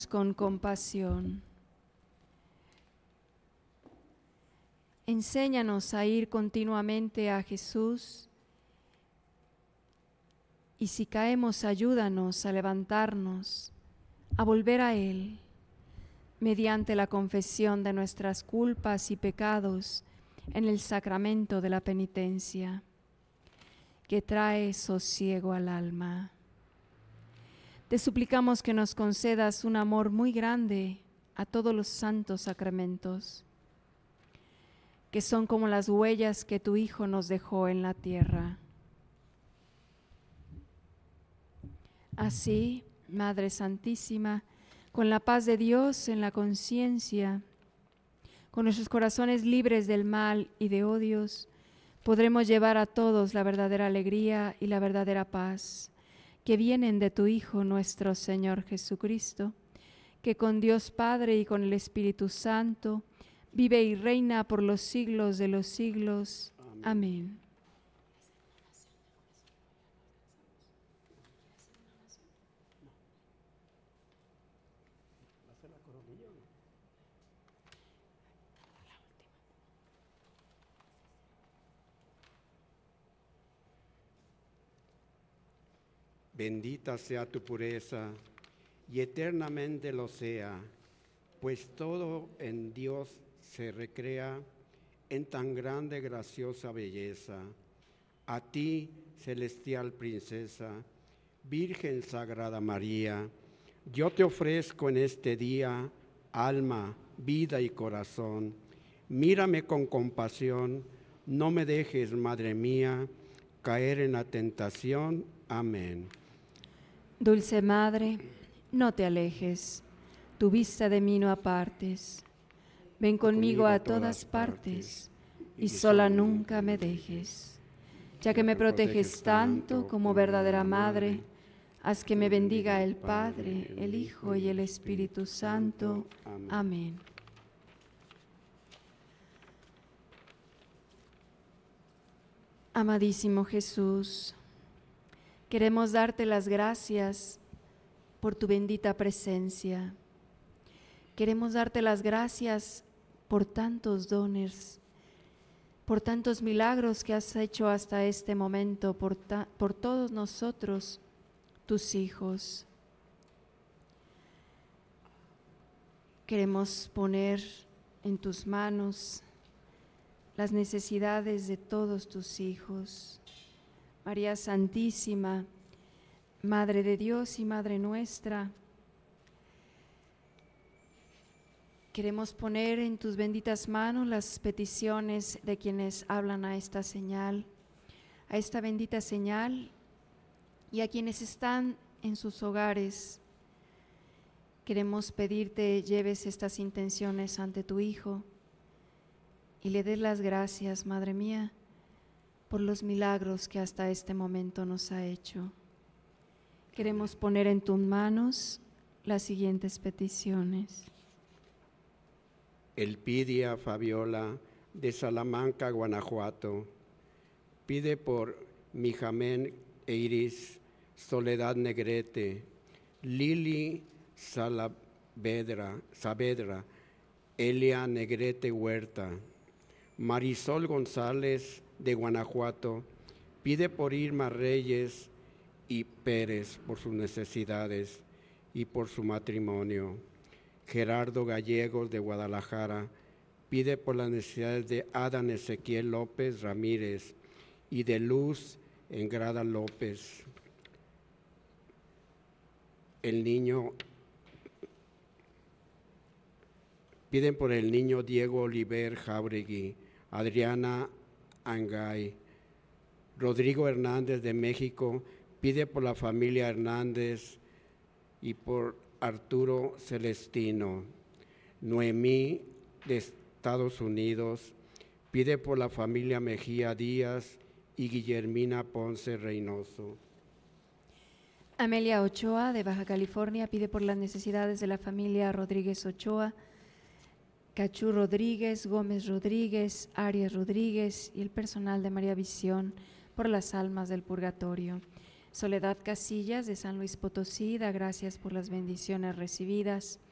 con compasión. Enséñanos a ir continuamente a Jesús y si caemos, ayúdanos a levantarnos, a volver a Él, mediante la confesión de nuestras culpas y pecados en el sacramento de la penitencia, que trae sosiego al alma. Te suplicamos que nos concedas un amor muy grande a todos los santos sacramentos, que son como las huellas que tu Hijo nos dejó en la tierra. Así, Madre Santísima, con la paz de Dios en la conciencia, con nuestros corazones libres del mal y de odios, podremos llevar a todos la verdadera alegría y la verdadera paz, que vienen de tu Hijo nuestro Señor Jesucristo, que con Dios Padre y con el Espíritu Santo vive y reina por los siglos de los siglos. Amén. Bendita sea tu pureza y eternamente lo sea, pues todo en Dios se recrea en tan grande graciosa belleza. A ti, celestial princesa, Virgen Sagrada María, yo te ofrezco en este día alma, vida y corazón. Mírame con compasión, no me dejes, Madre mía, caer en la tentación. Amén. Dulce Madre, no te alejes, tu vista de mí no apartes. Ven conmigo a todas partes y sola nunca me dejes. Ya que me proteges tanto como verdadera Madre, haz que me bendiga el Padre, el Hijo y el Espíritu Santo. Amén. Amadísimo Jesús, queremos darte las gracias por tu bendita presencia. Queremos darte las gracias por tantos dones, por tantos milagros que has hecho hasta este momento, por todos nosotros, tus hijos. Queremos poner en tus manos las necesidades de todos tus hijos. María Santísima, Madre de Dios y Madre nuestra, queremos poner en tus benditas manos las peticiones de quienes hablan a esta señal, a esta bendita señal, y a quienes están en sus hogares. Queremos pedirte lleves estas intenciones ante tu Hijo y le des las gracias, Madre mía, por los milagros que hasta este momento nos ha hecho. Queremos poner en tus manos las siguientes peticiones. Elpidia Fabiola, de Salamanca, Guanajuato, pide por Mijamén Eiris, Soledad Negrete, Lili Saavedra, Elia Negrete Huerta. Marisol González, de Guanajuato, pide por Irma Reyes y Pérez por sus necesidades y por su matrimonio. Gerardo Gallegos, de Guadalajara, pide por las necesidades de Adán Ezequiel López Ramírez y de Luz Engrada López. Piden por el niño Diego Oliver Jauregui, Adriana Angay. Rodrigo Hernández, de México, pide por la familia Hernández y por Arturo Celestino. Noemí, de Estados Unidos, pide por la familia Mejía Díaz y Guillermina Ponce Reynoso. Amelia Ochoa, de Baja California, pide por las necesidades de la familia Rodríguez Ochoa, Cachú Rodríguez, Gómez Rodríguez, Arias Rodríguez y el personal de María Visión por las almas del purgatorio. Soledad Casillas de San Luis Potosí da gracias por las bendiciones recibidas.